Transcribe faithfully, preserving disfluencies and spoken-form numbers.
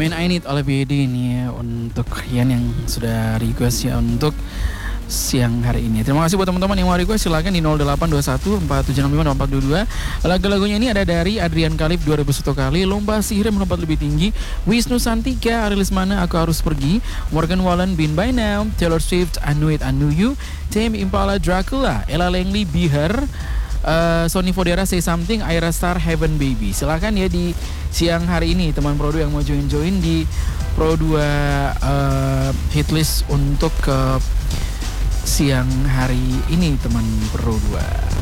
Man I Need oleh B D nih ya, untuk Rian yang sudah request ya untuk siang hari ini. Terima kasih buat teman-teman yang mau request, silakan di nol delapan dua satu empat tujuh enam lima nol empat dua dua. Lagu-lagunya ini ada dari Adrian Khalif dua ribu satu kali, Lomba Sihir Melompat Lebih Tinggi, Wisnu Santika, Arilis Mana, Aku Harus Pergi, Morgan Wallen, Been By Now, Taylor Swift, I Knew It, I Knew You, Tame Impala, Dracula, Ella Langley, Be Her, Uh, Sony Fodera, Say Something, Aira Star, Heaven Baby. Silakan ya di siang hari ini teman Pro dua yang mau join-join di Pro dua uh, hitlist untuk ke uh, siang hari ini teman Pro dua.